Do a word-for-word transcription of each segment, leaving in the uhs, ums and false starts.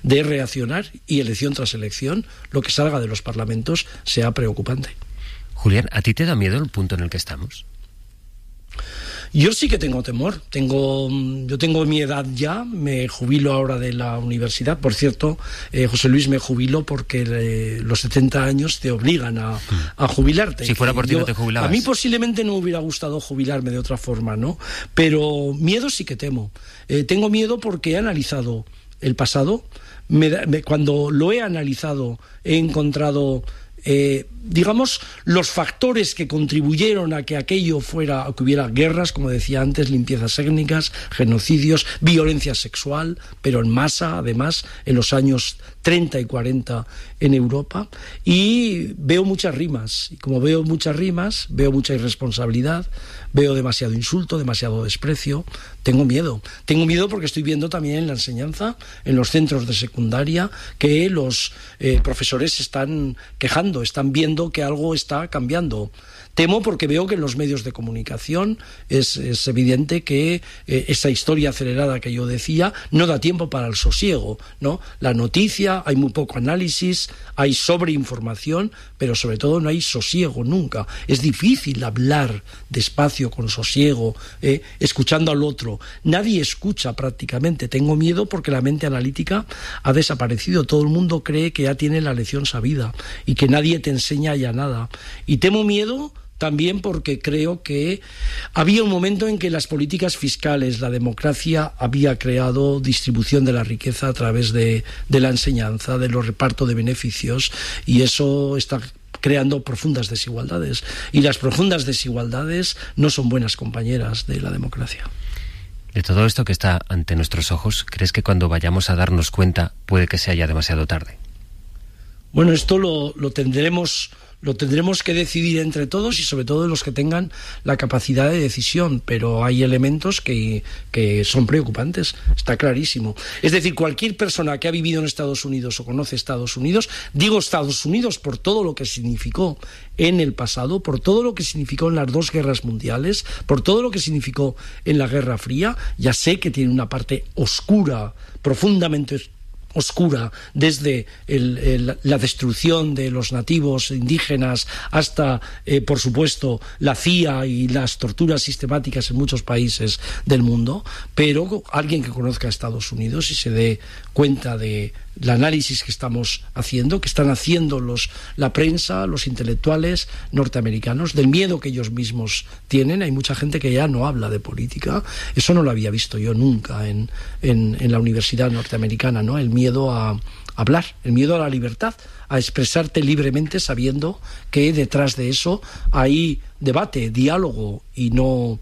de reaccionar y elección tras elección, lo que salga de los parlamentos sea preocupante. Julián, ¿a ti te da miedo el punto en el que estamos? Yo sí que tengo temor. Tengo, yo tengo mi edad ya, me jubilo ahora de la universidad. Por cierto, eh, José Luis, me jubilo porque eh, los setenta años te obligan a, a jubilarte. Si fuera por ti yo, no te jubilabas. A mí posiblemente no me hubiera gustado jubilarme de otra forma, ¿no? Pero miedo sí que temo. Eh, tengo miedo porque he analizado el pasado. Me, me, cuando lo he analizado, he encontrado... Eh, digamos, los factores que contribuyeron a que aquello fuera, a que hubiera guerras, como decía antes, limpiezas étnicas, genocidios, violencia sexual, pero en masa, además, en los años treinta y cuarenta en Europa, y veo muchas rimas, y como veo muchas rimas, veo mucha irresponsabilidad, veo demasiado insulto, demasiado desprecio, tengo miedo. Tengo miedo porque estoy viendo también en la enseñanza, en los centros de secundaria, que los eh, profesores se están quejando, están viendo que algo está cambiando. Temo porque veo que en los medios de comunicación es, es evidente que eh, esa historia acelerada que yo decía no da tiempo para el sosiego, ¿no? La noticia, hay muy poco análisis, hay sobreinformación, pero sobre todo no hay sosiego nunca. Es difícil hablar despacio, con sosiego, eh, escuchando al otro. Nadie escucha prácticamente. Tengo miedo porque la mente analítica ha desaparecido. Todo el mundo cree que ya tiene la lección sabida y que nadie te enseña ya nada. Y temo miedo también porque creo que había un momento en que las políticas fiscales, la democracia había creado distribución de la riqueza a través de, de la enseñanza, de los repartos de beneficios, y eso está creando profundas desigualdades. Y las profundas desigualdades no son buenas compañeras de la democracia. De todo esto que está ante nuestros ojos, ¿crees que cuando vayamos a darnos cuenta puede que sea ya demasiado tarde? Bueno, esto lo, lo tendremos... Lo tendremos que decidir entre todos y sobre todo los que tengan la capacidad de decisión, pero hay elementos que, que son preocupantes, está clarísimo. Es decir, cualquier persona que ha vivido en Estados Unidos o conoce Estados Unidos, digo Estados Unidos por todo lo que significó en el pasado, por todo lo que significó en las dos guerras mundiales, por todo lo que significó en la Guerra Fría, ya sé que tiene una parte oscura, profundamente oscura, oscura, desde el, el, la destrucción de los nativos indígenas hasta, eh, por supuesto, la C I A y las torturas sistemáticas en muchos países del mundo, pero alguien que conozca a Estados Unidos y se dé cuenta de el análisis que estamos haciendo, que están haciendo los, la prensa, los intelectuales norteamericanos, del miedo que ellos mismos tienen. Hay mucha gente que ya no habla de política. Eso no lo había visto yo nunca en, en, en la universidad norteamericana, ¿no? El miedo a hablar, el miedo a la libertad, a expresarte libremente sabiendo que detrás de eso hay debate, diálogo y no...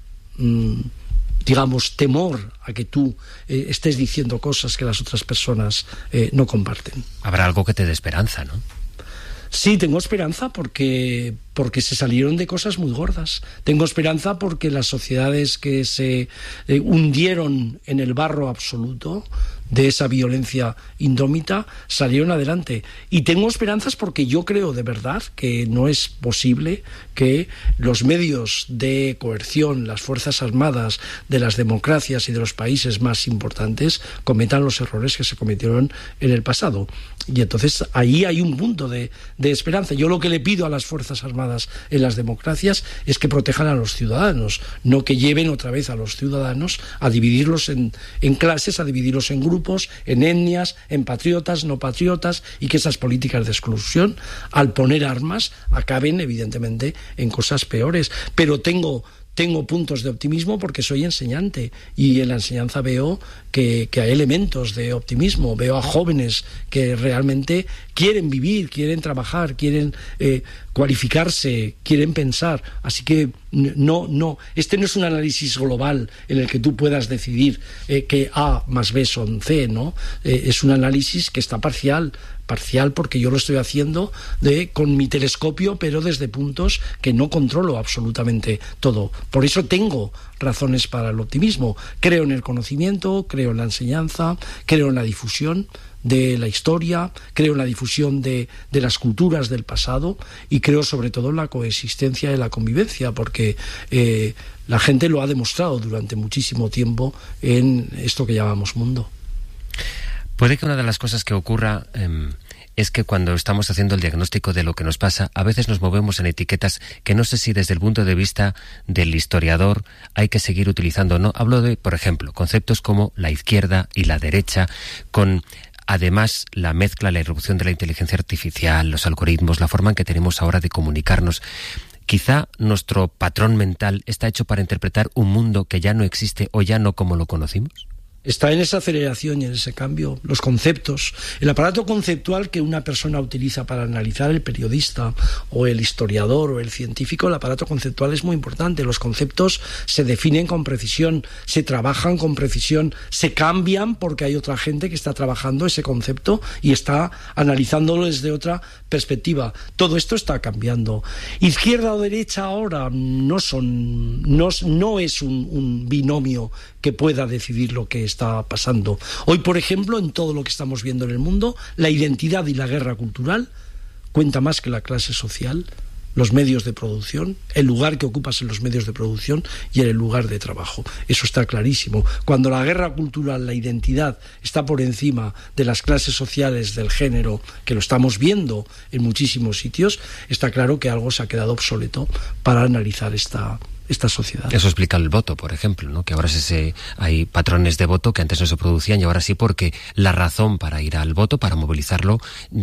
Mmm, digamos, temor a que tú eh, estés diciendo cosas que las otras personas eh, no comparten. Habrá algo que te dé esperanza, ¿no? Sí, tengo esperanza porque, porque se salieron de cosas muy gordas. Tengo esperanza porque las sociedades que se eh, hundieron en el barro absoluto de esa violencia indómita salieron adelante. Y tengo esperanzas porque yo creo de verdad que no es posible que los medios de coerción, las fuerzas armadas de las democracias y de los países más importantes cometan los errores que se cometieron en el pasado. Y entonces ahí hay un punto de, de esperanza. Yo lo que le pido a las fuerzas armadas en las democracias es que protejan a los ciudadanos, no que lleven otra vez a los ciudadanos a dividirlos en, en clases, a dividirlos en grupos, en etnias, en patriotas, no patriotas, y que esas políticas de exclusión, al poner armas, acaben evidentemente en cosas peores. Pero tengo... Tengo puntos de optimismo porque soy enseñante y en la enseñanza veo que, que hay elementos de optimismo, veo a jóvenes que realmente quieren vivir, quieren trabajar, quieren eh, cualificarse, quieren pensar. Así que no, no, este no es un análisis global en el que tú puedas decidir eh, que A más B son C, ¿no? Eh, es un análisis que está parcial. Parcial porque yo lo estoy haciendo de, con mi telescopio, pero desde puntos que no controlo absolutamente todo. Por eso tengo razones para el optimismo. Creo en el conocimiento, creo en la enseñanza, creo en la difusión de la historia, creo en la difusión de, de las culturas del pasado y creo sobre todo en la coexistencia y la convivencia, porque eh, la gente lo ha demostrado durante muchísimo tiempo en esto que llamamos mundo. Puede que una de las cosas que ocurra eh, es que cuando estamos haciendo el diagnóstico de lo que nos pasa, a veces nos movemos en etiquetas que no sé si desde el punto de vista del historiador hay que seguir utilizando o no. Hablo de, por ejemplo, conceptos como la izquierda y la derecha, con además la mezcla, la irrupción de la inteligencia artificial, los algoritmos, la forma en que tenemos ahora de comunicarnos. Quizá nuestro patrón mental está hecho para interpretar un mundo que ya no existe o ya no como lo conocimos. Está en esa aceleración y en ese cambio. Los conceptos, el aparato conceptual que una persona utiliza para analizar, el periodista o el historiador o el científico, el aparato conceptual es muy importante. Los conceptos se definen con precisión, se trabajan con precisión, se cambian porque hay otra gente que está trabajando ese concepto y está analizándolo desde otra perspectiva. Todo esto está cambiando. Izquierda o derecha ahora no son, no, no es un, un binomio que pueda decidir lo que está pasando. Hoy, por ejemplo, en todo lo que estamos viendo en el mundo, la identidad y la guerra cultural cuenta más que la clase social, los medios de producción, el lugar que ocupas en los medios de producción y en el lugar de trabajo. Eso está clarísimo. Cuando la guerra cultural, la identidad, está por encima de las clases sociales, del género, que lo estamos viendo en muchísimos sitios, está claro que algo se ha quedado obsoleto para analizar esta esta sociedad. Eso explica el voto, por ejemplo, ¿no? Que ahora se, se, hay patrones de voto que antes no se producían y ahora sí, porque la razón para ir al voto, para movilizarlo,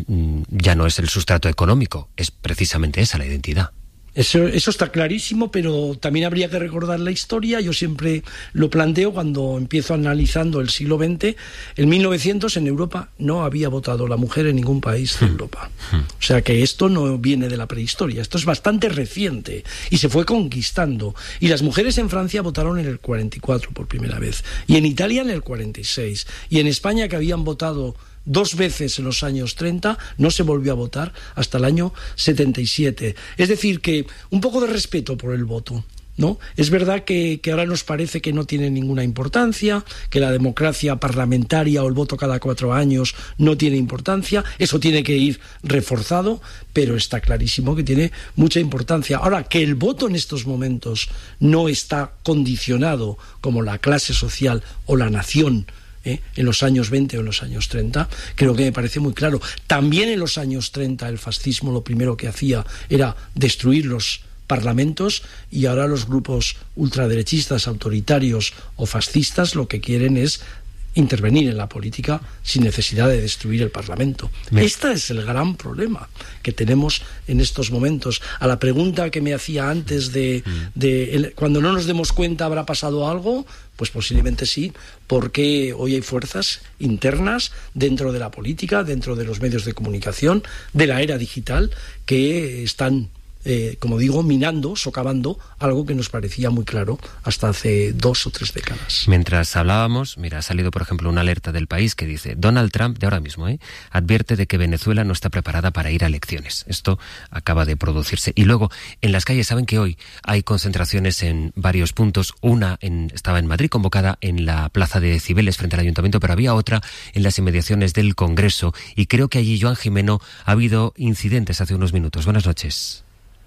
ya no es el sustrato económico, es precisamente esa, la identidad. Eso, eso está clarísimo, pero también habría que recordar la historia. Yo siempre lo planteo cuando empiezo analizando el siglo veinte. En mil novecientos en Europa no había votado la mujer en ningún país de Europa. O sea que esto no viene de la prehistoria, esto es bastante reciente y se fue conquistando. Y las mujeres en Francia votaron en el cuarenta y cuatro por primera vez, y en Italia en el cuarenta y seis, y en España, que habían votado dos veces en los años treinta, no se volvió a votar hasta el año setenta y siete. Es decir, que un poco de respeto por el voto, ¿no? Es verdad que, que ahora nos parece que no tiene ninguna importancia, que la democracia parlamentaria o el voto cada cuatro años no tiene importancia. Eso tiene que ir reforzado, pero está clarísimo que tiene mucha importancia. Ahora, que el voto en estos momentos no está condicionado como la clase social o la nación ¿Eh? en los años veinte o en los años treinta, creo que me parece muy claro. También en los años treinta el fascismo lo primero que hacía era destruir los parlamentos, y ahora los grupos ultraderechistas, autoritarios o fascistas lo que quieren es intervenir en la política sin necesidad de destruir el Parlamento. Me... Este es el gran problema que tenemos en estos momentos. A la pregunta que me hacía antes de, de el, cuando no nos demos cuenta habrá pasado algo, pues posiblemente sí, porque hoy hay fuerzas internas dentro de la política, dentro de los medios de comunicación, de la era digital, que están Eh, como digo, minando, socavando algo que nos parecía muy claro hasta hace dos o tres décadas. Mientras hablábamos, mira, ha salido por ejemplo una alerta del País que dice: Donald Trump, de ahora mismo, ¿eh? advierte de que Venezuela no está preparada para ir a elecciones. Esto acaba de producirse. Y luego, en las calles, saben que hoy hay concentraciones en varios puntos. Una en, estaba en Madrid, convocada en la plaza de Cibeles frente al Ayuntamiento, pero había otra en las inmediaciones del Congreso, y creo que allí, Joan Jimeno, ha habido incidentes hace unos minutos. Buenas noches.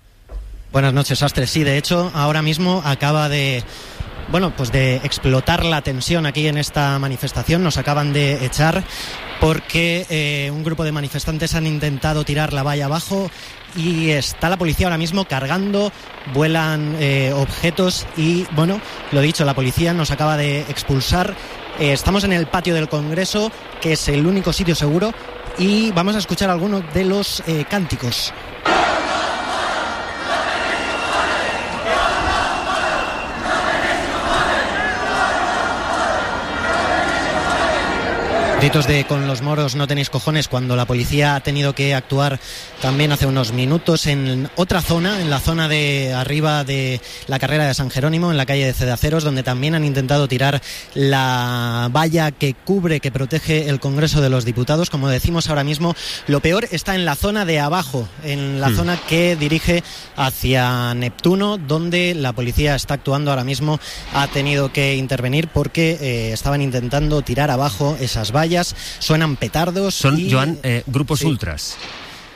Buenas noches, Astre. Sí, de hecho, ahora mismo acaba de, bueno, pues de explotar la tensión aquí en esta manifestación. Nos acaban de echar porque eh, un grupo de manifestantes han intentado tirar la valla abajo y está la policía ahora mismo cargando, vuelan eh, objetos y, bueno, lo dicho, la policía nos acaba de expulsar. Eh, estamos en el patio del Congreso, que es el único sitio seguro, y vamos a escuchar algunos de los eh, cánticos. Gritos de "con los moros no tenéis cojones", cuando la policía ha tenido que actuar también hace unos minutos en otra zona, en la zona de arriba de la carrera de San Jerónimo, en la calle de Cedaceros, donde también han intentado tirar la valla que cubre, que protege el Congreso de los Diputados. Como decimos ahora mismo, lo peor está en la zona de abajo, en la mm. zona que dirige hacia Neptuno, donde la policía está actuando ahora mismo. Ha tenido que intervenir porque eh, estaban intentando tirar abajo esas vallas. Suenan petardos. Son, y... Joan, eh, grupos sí. ultras.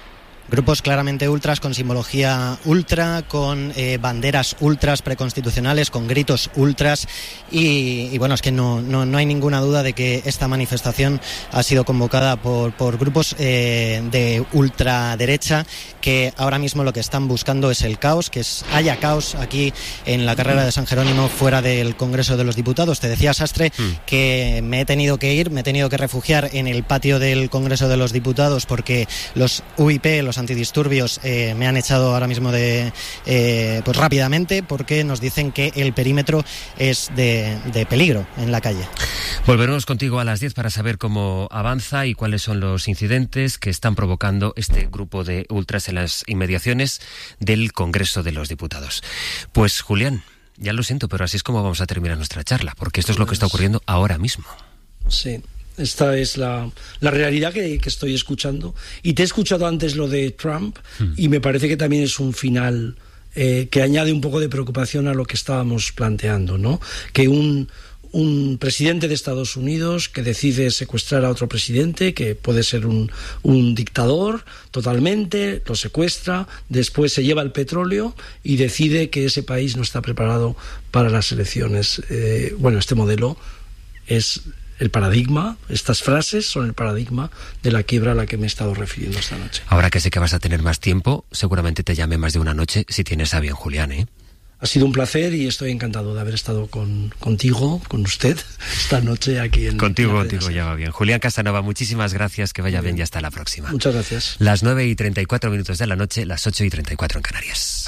Grupos claramente ultras, con simbología ultra, con eh, banderas ultras preconstitucionales, con gritos ultras y, y bueno, es que no, no, no hay ninguna duda de que esta manifestación ha sido convocada por, por grupos eh, de ultraderecha que ahora mismo lo que están buscando es el caos, que es, haya caos aquí en la carrera de San Jerónimo, fuera del Congreso de los Diputados. Te decía, Sastre, mm. que me he tenido que ir, me he tenido que refugiar en el patio del Congreso de los Diputados porque los U I P, los antidisturbios, eh, me han echado ahora mismo de eh, pues rápidamente, porque nos dicen que el perímetro es de, de peligro en la calle. Volveremos contigo a las diez para saber cómo avanza y cuáles son los incidentes que están provocando este grupo de ultras en las inmediaciones del Congreso de los Diputados. Pues Julián, ya lo siento, pero así es como vamos a terminar nuestra charla, porque esto es lo que está ocurriendo ahora mismo. Sí. Esta es la, la realidad que, que estoy escuchando. Y te he escuchado antes lo de Trump, hmm. y me parece que también es un final eh, que añade un poco de preocupación a lo que estábamos planteando, ¿no? Que un, un presidente de Estados Unidos que decide secuestrar a otro presidente, que puede ser un, un dictador totalmente, lo secuestra, después se lleva el petróleo y decide que ese país no está preparado para las elecciones. Eh, bueno, este modelo es el paradigma, estas frases son el paradigma de la quiebra a la que me he estado refiriendo esta noche. Ahora que sé que vas a tener más tiempo, seguramente te llame más de una noche si tienes a bien, Julián, ¿eh? Ha sido un placer y estoy encantado de haber estado con, contigo, con usted, esta noche aquí en... Contigo, en contigo, ya va bien. Julián Casanova, muchísimas gracias, que vaya bien, bien y hasta la próxima. Muchas gracias. Las nueve y treinta y cuatro minutos de la noche, las ocho y treinta y cuatro en Canarias.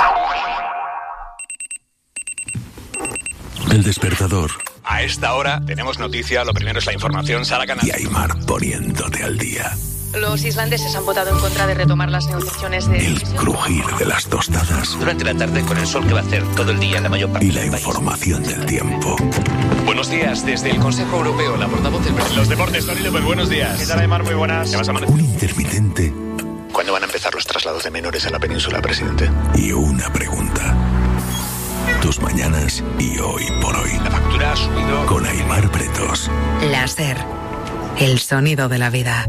El despertador. A esta hora tenemos noticia, lo primero es la información, Sara Canal. Y Aymar poniéndote al día. Los islandeses han votado en contra de retomar las negociaciones de... El crujir de las tostadas. Durante la tarde, con el sol que va a hacer todo el día en la mayor parte y la del país. Información del tiempo. Buenos días, desde el Consejo Europeo, la portavoz del presidente. Los deportes, Tony López, buenos días. ¿Qué tal, Aymar? Muy buenas. ¿Qué vas a amanecer? Un intermitente. ¿Cuándo van a empezar los traslados de menores a la península, presidente? Y una pregunta. Tus mañanas y hoy por hoy. La factura ha subido. Con Aymar Pretos. La SER, el sonido de la vida.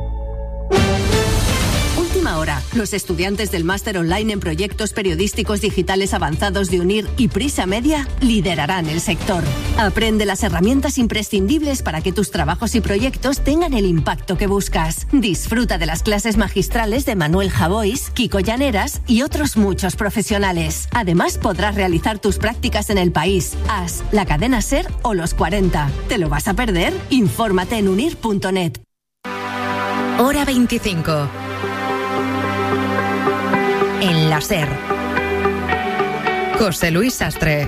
Última hora. Los estudiantes del máster online en proyectos periodísticos digitales avanzados de UNIR y Prisa Media liderarán el sector. Aprende las herramientas imprescindibles para que tus trabajos y proyectos tengan el impacto que buscas. Disfruta de las clases magistrales de Manuel Javois, Kiko Llaneras y otros muchos profesionales. Además, podrás realizar tus prácticas en el país, A S, la cadena SER o los cuarenta. ¿Te lo vas a perder? Infórmate en unir punto net. Hora veinticinco. En la SER. José Luis Sastre.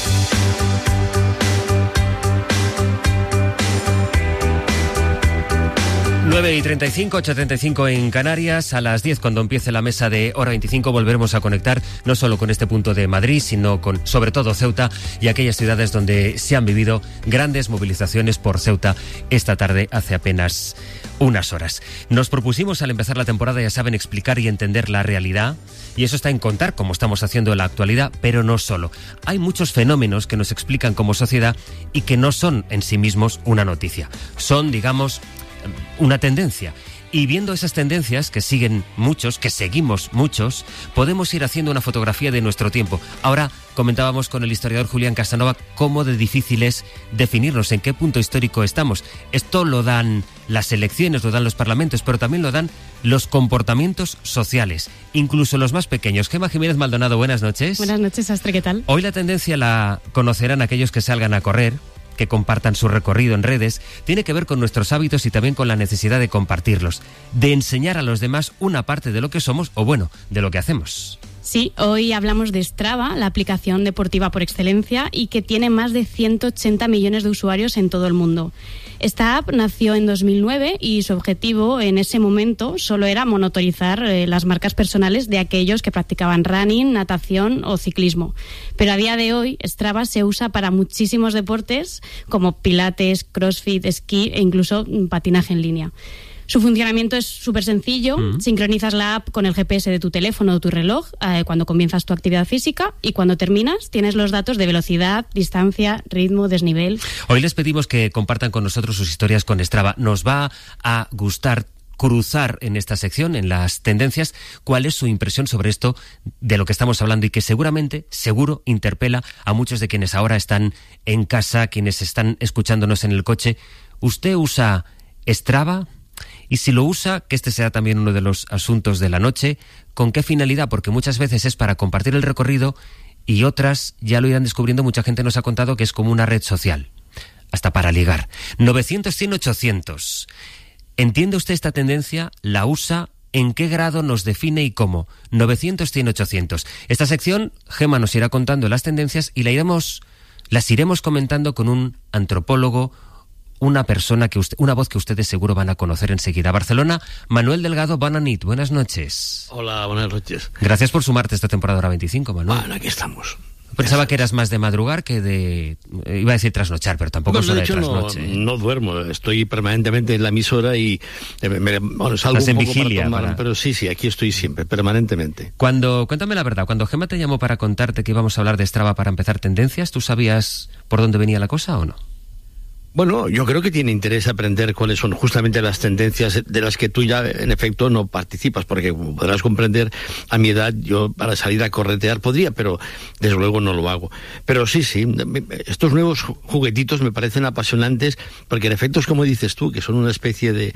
nueve y treinta y cinco, ocho y treinta y cinco en Canarias. A las diez, cuando empiece la mesa de Hora veinticinco, volveremos a conectar no solo con este punto de Madrid, sino con, sobre todo, Ceuta y aquellas ciudades donde se han vivido grandes movilizaciones por Ceuta esta tarde, hace apenas unas horas. Nos propusimos al empezar la temporada, ya saben, explicar y entender la realidad, y eso está en contar, como estamos haciendo en la actualidad, pero no solo. Hay muchos fenómenos que nos explican como sociedad y que no son en sí mismos una noticia. Son, digamos, una tendencia. Y viendo esas tendencias, que siguen muchos, que seguimos muchos, podemos ir haciendo una fotografía de nuestro tiempo. Ahora comentábamos con el historiador Julián Casanova cómo de difícil es definirnos en qué punto histórico estamos. Esto lo dan las elecciones, lo dan los parlamentos, pero también lo dan los comportamientos sociales, incluso los más pequeños. Gemma Jiménez Maldonado, buenas noches. Buenas noches, Astre, ¿qué tal? Hoy la tendencia la conocerán aquellos que salgan a correr, que compartan su recorrido en redes. Tiene que ver con nuestros hábitos y también con la necesidad de compartirlos, de enseñar a los demás una parte de lo que somos o, bueno, de lo que hacemos. Sí, hoy hablamos de Strava, la aplicación deportiva por excelencia y que tiene más de ciento ochenta millones de usuarios en todo el mundo. Esta app nació en dos mil nueve y su objetivo en ese momento solo era monitorizar eh, las marcas personales de aquellos que practicaban running, natación o ciclismo. Pero a día de hoy, Strava se usa para muchísimos deportes como pilates, crossfit, esquí e incluso patinaje en línea. Su funcionamiento es súper sencillo. Mm. Sincronizas la app con el G P S de tu teléfono o tu reloj eh, cuando comienzas tu actividad física, y cuando terminas tienes los datos de velocidad, distancia, ritmo, desnivel. Hoy les pedimos que compartan con nosotros sus historias con Strava. Nos va a gustar cruzar en esta sección, en las tendencias, cuál es su impresión sobre esto de lo que estamos hablando y que seguramente, seguro, interpela a muchos de quienes ahora están en casa, quienes están escuchándonos en el coche. ¿Usted usa Strava? Y si lo usa, que este sea también uno de los asuntos de la noche, ¿con qué finalidad? Porque muchas veces es para compartir el recorrido y otras, ya lo irán descubriendo, mucha gente nos ha contado que es como una red social, hasta para ligar. novecientos, cien, ochocientos. ¿Entiende usted esta tendencia? ¿La usa? ¿En qué grado nos define y cómo? novecientos, cien, ochocientos. Esta sección, Gema nos irá contando las tendencias y la iremos, las iremos comentando con un antropólogo, una persona que usted, una voz que ustedes seguro van a conocer enseguida. Barcelona, Manuel Delgado, bona nit, buenas noches. Hola, buenas noches. Gracias por sumarte esta temporada hora veinticinco, Manuel. Bueno, aquí estamos. Pensaba que eras más de madrugar que de... Iba a decir trasnochar, pero tampoco bueno, es hora de hecho, de trasnoche. No, no duermo, estoy permanentemente en la emisora y eh, me, bueno, salgo Estás un en poco vigilia, para tomar, para... pero sí, sí, aquí estoy siempre, permanentemente. Cuando, cuéntame la verdad, cuando Gema te llamó para contarte que íbamos a hablar de Strava para empezar tendencias, ¿tú sabías por dónde venía la cosa o no? Bueno, yo creo que tiene interés aprender cuáles son justamente las tendencias de las que tú ya, en efecto, no participas, porque como podrás comprender, a mi edad, yo para salir a corretear podría, pero desde luego no lo hago. Pero sí, sí, estos nuevos juguetitos me parecen apasionantes, porque en efecto es como dices tú, que son una especie de,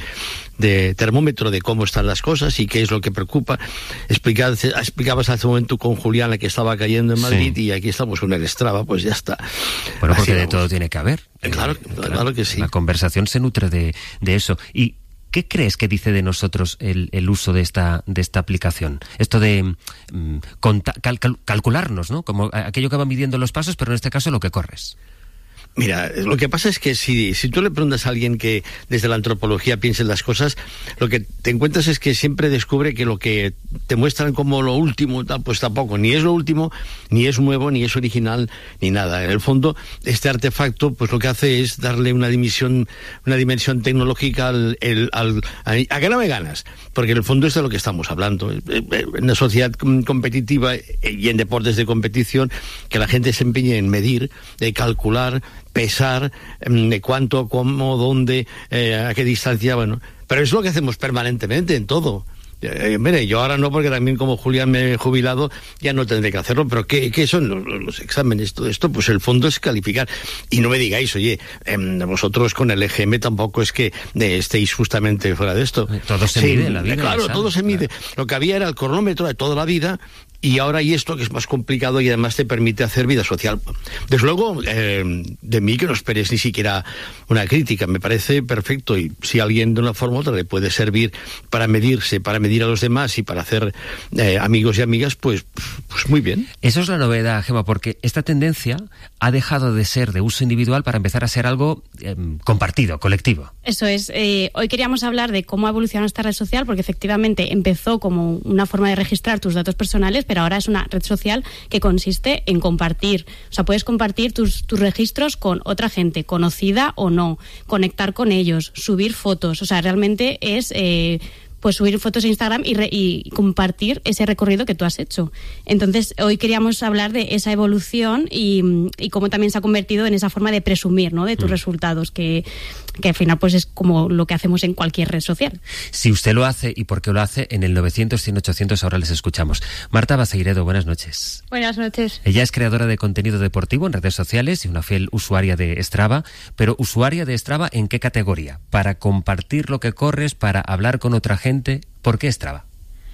de termómetro de cómo están las cosas y qué es lo que preocupa. Explicabas, explicabas hace un momento con Juliana que estaba cayendo en Madrid, sí, y aquí estamos con el Strava, pues ya está. Bueno, porque de todo tiene que haber. Claro, claro, claro que sí. La conversación se nutre de, de eso. ¿Y qué crees que dice de nosotros el, el uso de esta, de esta aplicación? Esto de mm, conta, cal, cal, calcularnos, ¿no? Como aquello que va midiendo los pasos, pero en este caso lo que corres. Mira, lo que pasa es que si, si tú le preguntas a alguien que desde la antropología piense en las cosas, lo que te encuentras es que siempre descubre que lo que te muestran como lo último, tal, pues tampoco, ni es lo último, ni es nuevo, ni es original, ni nada. En el fondo, este artefacto, pues lo que hace es darle una dimensión, una dimensión tecnológica al, el, al, a, a que no me ganas, porque en el fondo es de lo que estamos hablando. En una sociedad competitiva y en deportes de competición, que la gente se empeñe en medir, de calcular, pesar, de cuánto, cómo, dónde, eh, a qué distancia, bueno. Pero es lo que hacemos permanentemente en todo. Eh, mire, yo ahora no, porque también como Julián me he jubilado, ya no tendré que hacerlo, pero ¿qué, qué son los, los exámenes? Todo esto, pues el fondo es calificar. Y no me digáis, oye, eh, vosotros con el E G M tampoco es que eh, estéis justamente fuera de esto. Todo se sí, mide en la vida. Claro, todo se mide. Claro. Lo que había era el cronómetro de toda la vida, y ahora hay esto que es más complicado y además te permite hacer vida social. Desde luego, eh, de mí que no esperes ni siquiera una crítica, me parece perfecto, y si alguien de una forma u otra le puede servir para medirse, para medir a los demás y para hacer eh, amigos y amigas, pues, pues muy bien. Eso es la novedad, Gema, porque esta tendencia ha dejado de ser de uso individual para empezar a ser algo eh, compartido, colectivo. Eso es. Eh, hoy queríamos hablar de cómo ha evolucionado esta red social, porque efectivamente empezó como una forma de registrar tus datos personales, pero ahora es una red social que consiste en compartir. O sea, puedes compartir tus, tus registros con otra gente, conocida o no, conectar con ellos, subir fotos. O sea, realmente es... Eh, pues subir fotos a Instagram y, re, y compartir ese recorrido que tú has hecho. Entonces, hoy queríamos hablar de esa evolución y, y cómo también se ha convertido en esa forma de presumir, ¿no?, de tus mm. resultados, que, que al final pues es como lo que hacemos en cualquier red social. Si usted lo hace y por qué lo hace, en el novecientos, cien, ochocientos ahora les escuchamos. Marta Baceiredo, buenas noches. Buenas noches. Ella es creadora de contenido deportivo en redes sociales y una fiel usuaria de Strava, pero usuaria de Strava ¿en qué categoría? ¿Para compartir lo que corres, para hablar con otra gente? ¿Por qué Strava?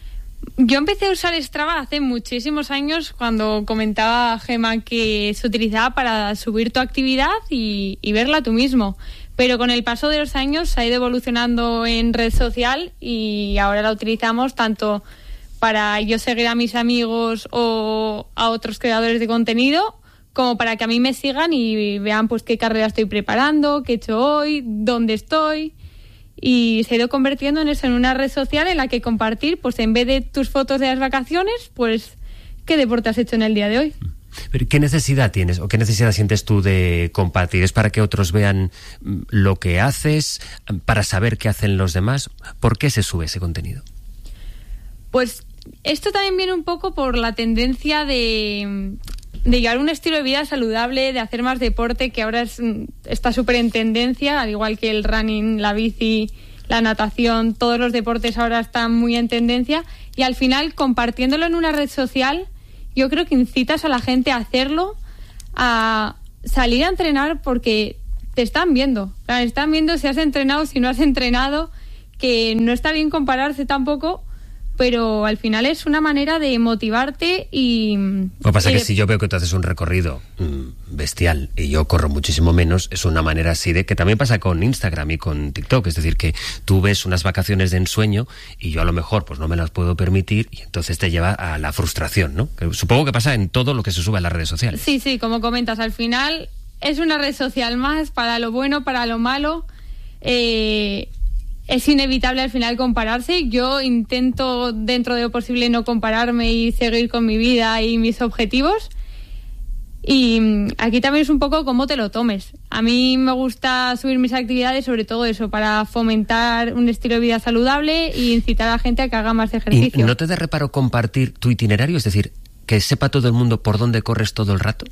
Yo empecé a usar Strava hace muchísimos años, cuando comentaba Gema que se utilizaba para subir tu actividad y, y verla tú mismo. Pero con el paso de los años se ha ido evolucionando en red social y ahora la utilizamos tanto para yo seguir a mis amigos o a otros creadores de contenido, como para que a mí me sigan y vean pues qué carrera estoy preparando, qué he hecho hoy, dónde estoy. Y se ha ido convirtiendo en eso, en una red social en la que compartir, pues en vez de tus fotos de las vacaciones, pues qué deporte has hecho en el día de hoy. ¿Pero qué necesidad tienes o qué necesidad sientes tú de compartir? ¿Es para que otros vean lo que haces, para saber qué hacen los demás? ¿Por qué se sube ese contenido? Pues esto también viene un poco por la tendencia de... de llevar un estilo de vida saludable, de hacer más deporte, que ahora es, está súper en tendencia, al igual que el running, la bici, la natación, todos los deportes ahora están muy en tendencia, y al final, compartiéndolo en una red social, yo creo que incitas a la gente a hacerlo, a salir a entrenar, porque te están viendo, están viendo si has entrenado, si no has entrenado, que no está bien compararse tampoco, pero al final es una manera de motivarte y... Lo que pasa es que de... si yo veo que tú haces un recorrido mmm, bestial y yo corro muchísimo menos, es una manera así de... Que también pasa con Instagram y con TikTok, es decir, que tú ves unas vacaciones de ensueño y yo a lo mejor pues no me las puedo permitir y entonces te lleva a la frustración, ¿no? Que supongo que pasa en todo lo que se sube a las redes sociales. Sí, sí, como comentas, al final es una red social más, para lo bueno, para lo malo... Eh... Es inevitable al final compararse. Yo intento, dentro de lo posible, no compararme y seguir con mi vida y mis objetivos. Y aquí también es un poco cómo te lo tomes. A mí me gusta subir mis actividades, sobre todo eso, para fomentar un estilo de vida saludable e incitar a la gente a que haga más ejercicio. ¿Y no te da reparo compartir tu itinerario? Es decir, que sepa todo el mundo por dónde corres todo el rato.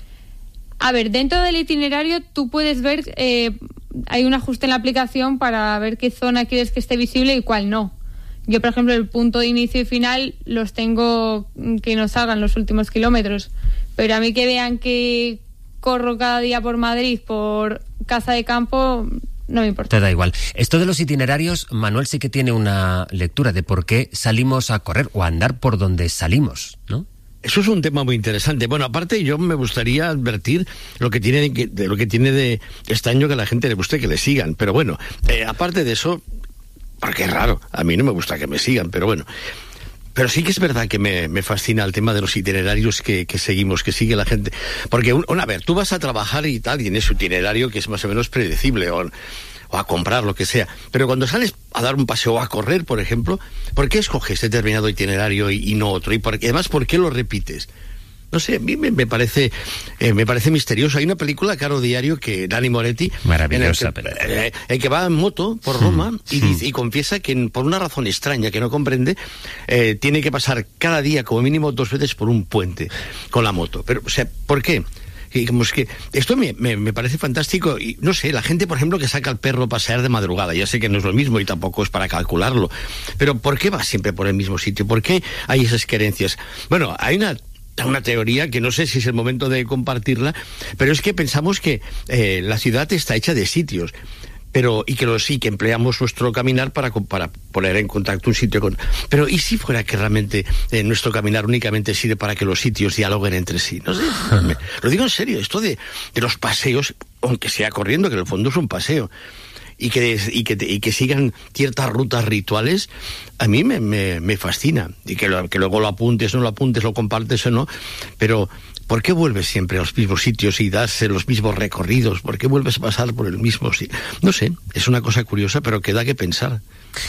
A ver, dentro del itinerario tú puedes ver... Eh, hay un ajuste en la aplicación para ver qué zona quieres que esté visible y cuál no. Yo, por ejemplo, el punto de inicio y final los tengo que no salgan los últimos kilómetros. Pero a mí que vean que corro cada día por Madrid, por Casa de Campo, no me importa. Te da igual. Esto de los itinerarios, Manuel sí que tiene una lectura de por qué salimos a correr o a andar por donde salimos, ¿no? Eso es un tema muy interesante. Bueno, aparte yo me gustaría advertir lo que tiene de, de lo que tiene de extraño que a la gente le guste que le sigan. Pero bueno, eh, aparte de eso, porque es raro, a mí no me gusta que me sigan, pero bueno. Pero sí que es verdad que me, me fascina el tema de los itinerarios que, que seguimos, que sigue la gente. Porque, un, una, a ver, tú vas a trabajar y tal, y tienes un itinerario que es más o menos predecible, o, o a comprar, lo que sea. Pero cuando sales a dar un paseo o a correr, por ejemplo, ¿por qué escoges determinado itinerario y, y no otro? Y por, además, ¿por qué lo repites? No sé, a mí me, me parece eh, me parece misterioso. Hay una película, Caro Diario, que Dani Moretti... Maravillosa en el que, eh, el que va en moto por Roma mm, y, mm. y confiesa que por una razón extraña que no comprende, eh, tiene que pasar cada día como mínimo dos veces por un puente con la moto. Pero, o sea, ¿por qué? Y como es que esto me, me, me parece fantástico. Y no sé, la gente, por ejemplo, que saca al perro a pasear de madrugada, ya sé que no es lo mismo y tampoco es para calcularlo, pero ¿por qué va siempre por el mismo sitio? ¿Por qué hay esas querencias? Bueno, hay una... una teoría que no sé si es el momento de compartirla, pero es que pensamos que eh, la ciudad está hecha de sitios, pero y que lo sí, que empleamos nuestro caminar para, para poner en contacto un sitio con... Pero ¿y si fuera que realmente eh, nuestro caminar únicamente sirve para que los sitios dialoguen entre sí? No sé, me, lo digo en serio, esto de, de los paseos, aunque sea corriendo, que en el fondo es un paseo, y que, y que, y que sigan ciertas rutas rituales, a mí me, me, me fascina. Y que, lo, que luego lo apuntes, no lo apuntes, lo compartes o no, pero ¿por qué vuelves siempre a los mismos sitios y das los mismos recorridos? ¿Por qué vuelves a pasar por el mismo sitio? No sé, es una cosa curiosa, pero que da que pensar.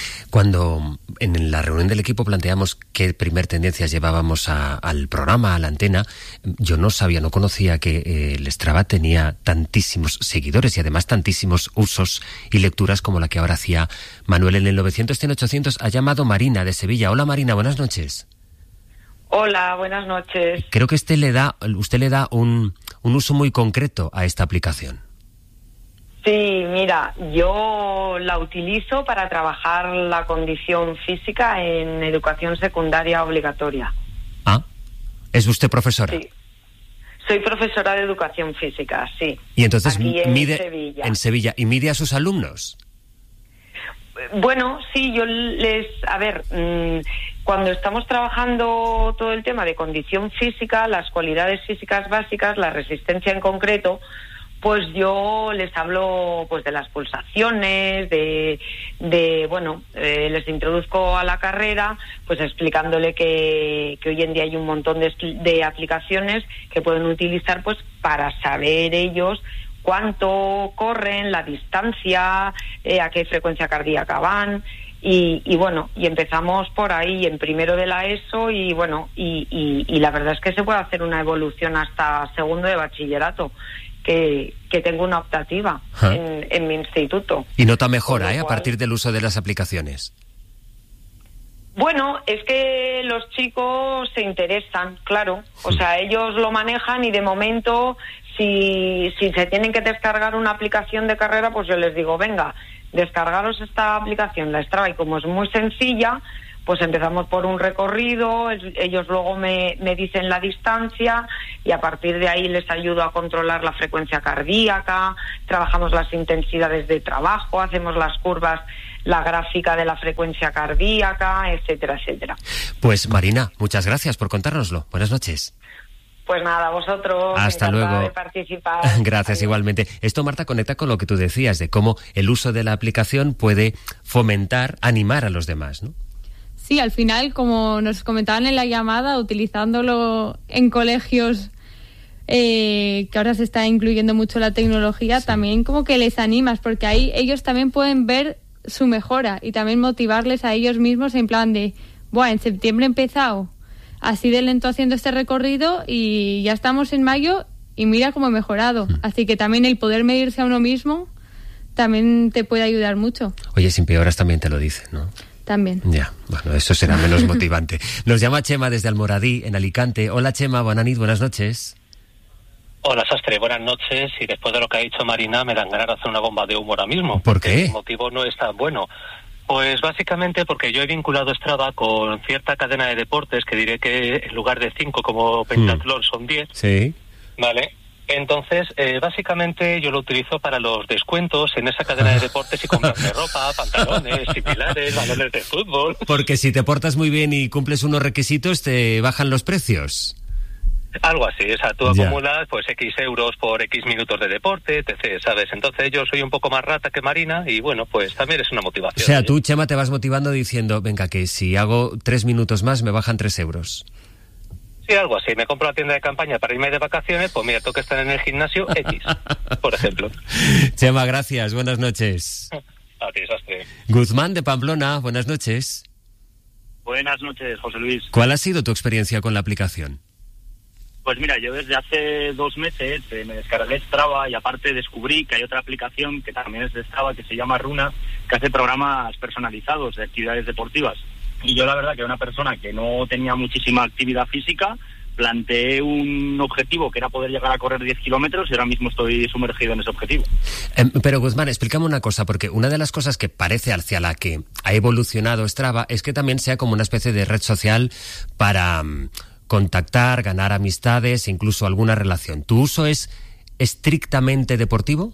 Cuando en la reunión del equipo planteamos qué primer tendencias llevábamos a, al programa, a la antena, yo no sabía, no conocía que eh, el Strava tenía tantísimos seguidores y además tantísimos usos y lecturas como la que ahora hacía Manuel. En el novecientos cien ochocientos ha llamado Marina de Sevilla. Hola Marina, buenas noches. Hola, buenas noches. Creo que este le da, usted le da un, un uso muy concreto a esta aplicación. Sí, mira, yo la utilizo para trabajar la condición física en educación secundaria obligatoria. Ah, ¿es usted profesora? Sí, soy profesora de educación física, sí. Y entonces aquí en mide Sevilla. en Sevilla y mide a sus alumnos. Bueno, sí, yo les, a ver, mmm, cuando estamos trabajando todo el tema de condición física, las cualidades físicas básicas, la resistencia en concreto, pues yo les hablo pues de las pulsaciones, de, de bueno, eh, les introduzco a la carrera, pues explicándole que, que hoy en día hay un montón de, de aplicaciones que pueden utilizar pues para saber ellos cuánto corren, la distancia, eh, a qué frecuencia cardíaca van. Y, y bueno, y empezamos por ahí en primero de la ESO y bueno, y, y, y la verdad es que se puede hacer una evolución hasta segundo de bachillerato. Que, que tengo una optativa en, en mi instituto. Y nota mejora, ¿eh? A partir del uso de las aplicaciones. Bueno, es que los chicos se interesan, claro. O sea, ellos lo manejan y de momento, si, si se tienen que descargar una aplicación de carrera, pues yo les digo, venga, descargaros esta aplicación, la Strava, y como es muy sencilla, pues empezamos por un recorrido, ellos luego me, me dicen la distancia y a partir de ahí les ayudo a controlar la frecuencia cardíaca, trabajamos las intensidades de trabajo, hacemos las curvas, la gráfica de la frecuencia cardíaca, etcétera, etcétera. Pues Marina, muchas gracias por contárnoslo. Buenas noches. Pues nada, vosotros, hasta luego. De participar. Gracias, Adiós. Igualmente. Esto, Marta, conecta con lo que tú decías, de cómo el uso de la aplicación puede fomentar, animar a los demás, ¿no? Sí, al final, como nos comentaban en la llamada, utilizándolo en colegios, eh, que ahora se está incluyendo mucho la tecnología, sí. También como que les animas, porque ahí ellos también pueden ver su mejora y también motivarles a ellos mismos en plan de, buah, en septiembre he empezado así de lento haciendo este recorrido y ya estamos en mayo y mira cómo he mejorado. Mm. Así que también el poder medirse a uno mismo también te puede ayudar mucho. Oye, si empeoras también te lo dicen, ¿no? También. Ya, bueno, eso será menos motivante. Nos llama Chema desde Almoradí, en Alicante. Hola, Chema, buenas noches, buenas noches. Hola, Sastre, buenas noches. Y después de lo que ha dicho Marina, me dan ganas de hacer una bomba de humo ahora mismo. ¿Por qué? El motivo no es tan bueno. Pues básicamente porque yo he vinculado Strava con cierta cadena de deportes, que diré que en lugar de cinco como pentatlón son diez. Sí. Vale. Entonces, eh, básicamente yo lo utilizo para los descuentos en esa cadena de deportes y comprarme ropa, pantalones, similares, balones de fútbol. Porque si te portas muy bien y cumples unos requisitos, te bajan los precios. Algo así, o sea, tú Ya. acumulas pues X euros por X minutos de deporte, etcétera, ¿sabes? Entonces yo soy un poco más rata que Marina y bueno, pues también es una motivación. O sea, tú, Chema, te vas motivando diciendo, venga, que si hago tres minutos más me bajan tres euros. Sí, algo así. Me compro la tienda de campaña para irme de vacaciones, pues mira, tengo que estar en el gimnasio X, por ejemplo. Chema, gracias. Buenas noches. A ti, Sastre. Guzmán, de Pamplona. Buenas noches. Buenas noches, José Luis. ¿Cuál ha sido tu experiencia con la aplicación? Pues mira, yo desde hace dos meses eh, me descargué Strava y aparte descubrí que hay otra aplicación que también es de Strava, que se llama Runa, que hace programas personalizados de actividades deportivas. Y yo la verdad que era una persona que no tenía muchísima actividad física, planteé un objetivo que era poder llegar a correr diez kilómetros y ahora mismo estoy sumergido en ese objetivo. Eh, pero Guzmán, explícame una cosa, porque una de las cosas que parece hacia la que ha evolucionado Strava es que también sea como una especie de red social para um, contactar, ganar amistades, incluso alguna relación. ¿Tu uso es estrictamente deportivo?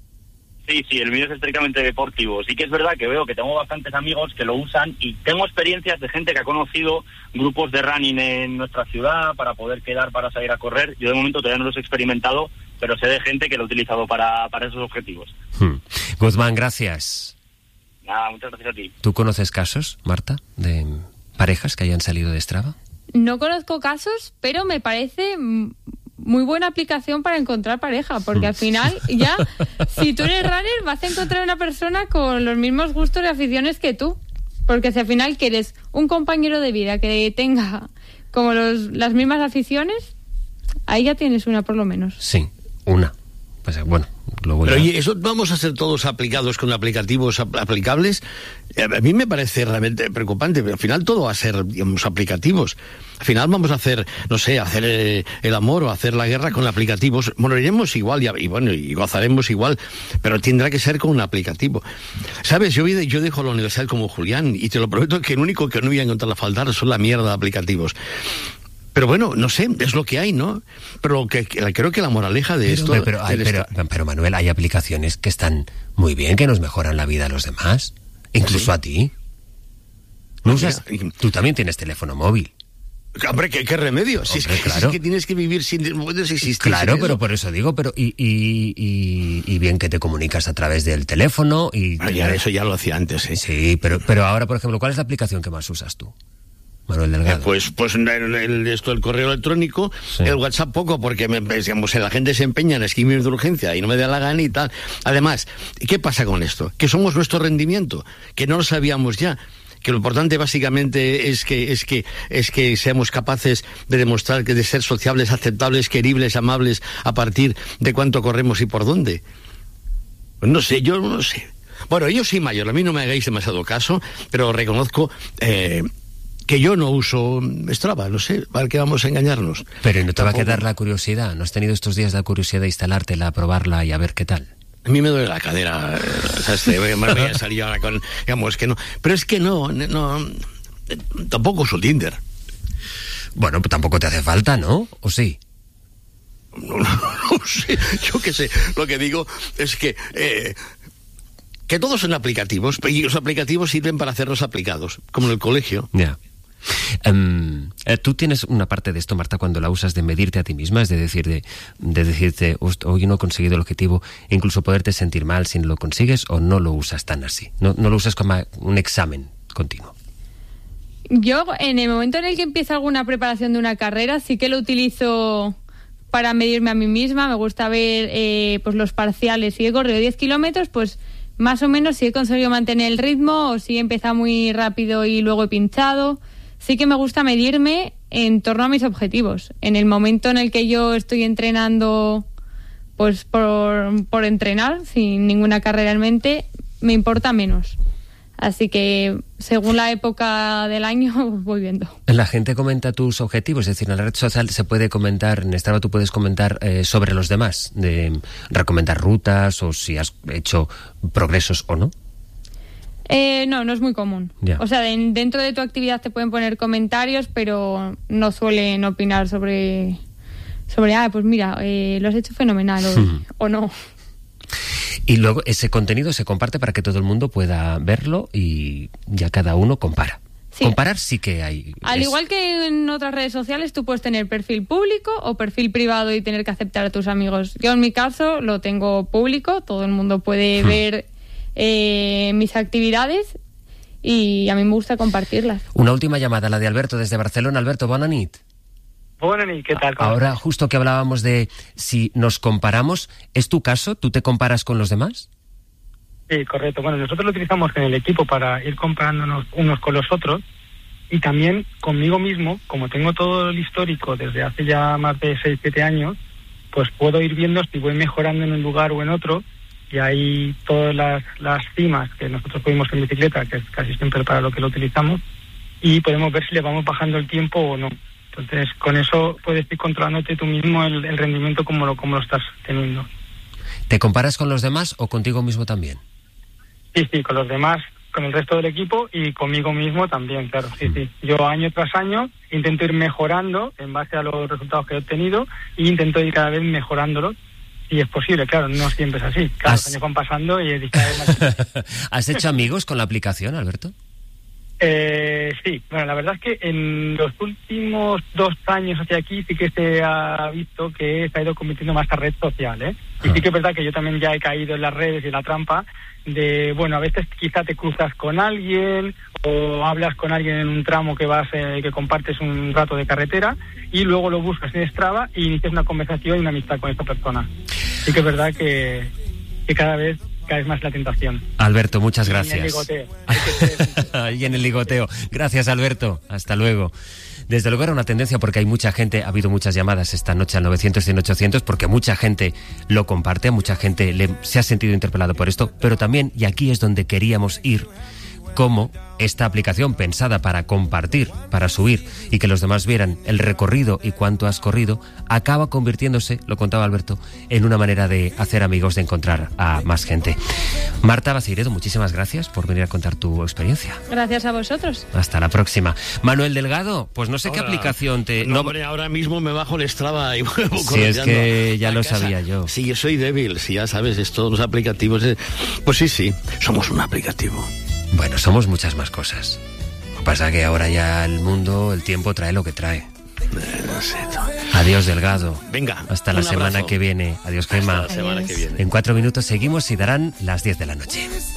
Sí, sí, el mío es estrictamente deportivo. Sí que es verdad que veo que tengo bastantes amigos que lo usan y tengo experiencias de gente que ha conocido grupos de running en nuestra ciudad para poder quedar para salir a correr. Yo de momento todavía no los he experimentado, pero sé de gente que lo ha utilizado para, para esos objetivos. Hmm. Guzmán, gracias. Nada, muchas gracias a ti. ¿Tú conoces casos, Marta, de parejas que hayan salido de Strava? No conozco casos, pero me parece muy buena aplicación para encontrar pareja, porque al final ya, si tú eres runner, vas a encontrar una persona con los mismos gustos y aficiones que tú, porque si al final quieres un compañero de vida que tenga como los, las mismas aficiones, ahí ya tienes una por lo menos. Sí, una. Pues bueno, lo voy Pero a... oye, ¿eso vamos a ser todos aplicados con aplicativos ap- aplicables? Eh, a mí me parece realmente preocupante, pero al final todo va a ser, digamos, aplicativos. Al final vamos a hacer, no sé, hacer eh, el amor o hacer la guerra con aplicativos. Moriremos igual y, y bueno, y gozaremos igual, pero tendrá que ser con un aplicativo. ¿Sabes? Yo, yo dejo la universidad como Julián y te lo prometo que el único que no voy a encontrar a faltar son la mierda de aplicativos. Pero bueno, no sé, es lo que hay, ¿no? Pero que, que, creo que la moraleja de pero, esto... Pero, pero, hay, pero, pero, Manuel, hay aplicaciones que están muy bien, que nos mejoran la vida a los demás. Incluso ¿sí? a ti. ¿No usas? Tú también tienes teléfono móvil. Hombre, ¿qué, qué remedio? Si Hombre, es, que, claro. es que tienes que vivir sin... No puedes existir. Claro, sin pero eso. por eso digo, pero y, y, y, y bien que te comunicas a través del teléfono y... Ah, ya, eso ya lo hacía antes, ¿eh? Sí, pero, pero ahora, por ejemplo, ¿cuál es la aplicación que más usas tú, Manuel Delgado? Eh, pues pues el, el, esto el correo electrónico, sí. El WhatsApp poco, porque me, digamos, la gente se empeña en escribir de urgencia y no me da la gana y tal. Además, ¿qué pasa con esto? Que somos nuestro rendimiento, que no lo sabíamos ya. Que lo importante básicamente es que es que es que seamos capaces de demostrar que de ser sociables, aceptables, queribles, amables a partir de cuánto corremos y por dónde. Pues no sé, yo no sé. Bueno, yo soy mayor, a mí no me hagáis demasiado caso, pero reconozco eh, que yo no uso Strava, no sé, ¿para qué vamos a engañarnos? Pero ¿no te Tampoco... va a quedar la curiosidad? ¿No has tenido estos días la curiosidad de instalártela, probarla y a ver qué tal? A mí me duele la cadera, o sea, este, me voy a salir ahora con, digamos, que no, pero es que no, no, tampoco uso Tinder. Bueno, pues tampoco te hace falta, ¿no? ¿O sí? No, no, no sé, yo qué sé, lo que digo es que, eh, que todos son aplicativos, y los aplicativos sirven para hacerlos aplicados, como en el colegio. Ya. Um, ¿Tú tienes una parte de esto, Marta, cuando la usas de medirte a ti misma? Es de decir, de, de decirte, hoy no he conseguido el objetivo, e incluso poderte sentir mal si no lo consigues, o no lo usas tan así? No, no lo usas como un examen continuo. Yo, en el momento en el que empieza alguna preparación de una carrera, sí que lo utilizo para medirme a mí misma. Me gusta ver eh, pues los parciales. Si he corrido diez kilómetros, pues más o menos si he conseguido mantener el ritmo, o si he empezado muy rápido y luego he pinchado. Sí que me gusta medirme en torno a mis objetivos. En el momento en el que yo estoy entrenando, pues por, por entrenar, sin ninguna carrera en mente, me importa menos. Así que, según la época del año, voy viendo. La gente comenta tus objetivos, es decir, en la red social se puede comentar, en Strava tú puedes comentar eh, sobre los demás, de recomendar rutas o si has hecho progresos o no. Eh, no, no es muy común. Ya. O sea, de, dentro de tu actividad te pueden poner comentarios, pero no suelen opinar sobre, sobre ah, pues mira, eh, lo has hecho fenomenal o, Hmm. o no. Y luego ese contenido se comparte para que todo el mundo pueda verlo y ya cada uno compara. Sí. Comparar sí que hay. Al es- igual que en otras redes sociales, tú puedes tener perfil público o perfil privado y tener que aceptar a tus amigos. Yo, en mi caso, lo tengo público. Todo el mundo puede Hmm. ver eh, mis actividades y a mí me gusta compartirlas. Una última llamada, la de Alberto desde Barcelona. Alberto, bona nit. Bueno, ¿y qué tal? ¿Cómo Ahora, estás? justo que hablábamos de si nos comparamos, ¿es tu caso? ¿Tú te comparas con los demás? Sí, correcto. Bueno, nosotros lo utilizamos en el equipo para ir comparándonos unos con los otros y también conmigo mismo, como tengo todo el histórico desde hace ya más de seis siete años, pues puedo ir viendo si voy mejorando en un lugar o en otro, y hay todas las, las cimas que nosotros subimos en bicicleta, que es casi siempre para lo que lo utilizamos, y podemos ver si le vamos bajando el tiempo o no. Entonces, con eso puedes ir controlándote tú mismo el, el rendimiento como lo, como lo estás teniendo. ¿Te comparas con los demás o contigo mismo también? Sí, sí, con los demás, con el resto del equipo y conmigo mismo también, claro, sí, sí. Yo año tras año intento ir mejorando en base a los resultados que he obtenido e intento ir cada vez mejorándolos. Y es posible, claro, no siempre es así. Claro, ¿Has... los años van pasando y es cada vez más... ¿Has hecho amigos con la aplicación, Alberto? Eh, sí, bueno, la verdad es que en los últimos dos años hacia aquí sí que se ha visto que se ha ido convirtiendo más a red social, ¿eh? Y sí que es verdad que yo también ya he caído en las redes y en la trampa de, bueno, a veces quizá te cruzas con alguien o hablas con alguien en un tramo que vas, eh, que compartes un rato de carretera y luego lo buscas en Strava y inicias una conversación y una amistad con esta persona. Sí que es verdad que, que cada vez cada vez más la tentación. Alberto, muchas gracias. Y en el ligoteo. Y en el ligoteo. Gracias, Alberto. Hasta luego. Desde luego era una tendencia porque hay mucha gente, ha habido muchas llamadas esta noche al novecientos cien ochocientos porque mucha gente lo comparte, mucha gente le, se ha sentido interpelado por esto, pero también, y aquí es donde queríamos ir, cómo esta aplicación pensada para compartir, para subir y que los demás vieran el recorrido y cuánto has corrido, acaba convirtiéndose, lo contaba Alberto, en una manera de hacer amigos, de encontrar a más gente. Marta Baceiredo, muchísimas gracias por venir a contar tu experiencia. Gracias a vosotros. Hasta la próxima. Manuel Delgado, pues no sé Ahora, qué aplicación te... No, hombre, ahora mismo me bajo el Strava y vuelvo Si es que ya lo casa. sabía yo. Sí, yo soy débil, si ya sabes, es todos los aplicativos. eh. Pues sí, sí, somos un aplicativo. Bueno, somos muchas más cosas. Lo que pasa es que ahora ya el mundo, el tiempo trae lo que trae. Eh, no sé, Adiós, Delgado. Venga, hasta la un semana abrazo. que viene. Adiós, Gemma. Hasta la semana que viene. En cuatro minutos seguimos y darán las diez de la noche.